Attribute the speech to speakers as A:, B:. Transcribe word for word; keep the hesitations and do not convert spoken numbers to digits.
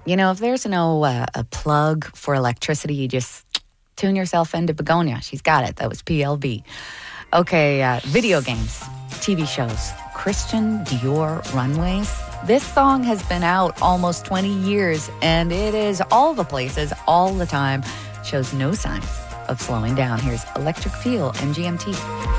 A: You know, if there's no uh, a plug for electricity, you just tune yourself into Begonia. She's got it. That was P L B. Okay, uh, video games, T V shows, Christian Dior Runways. This song has been out almost twenty years, and it is all the places, all the time. Shows no signs of slowing down. Here's Electric Feel, M G M T.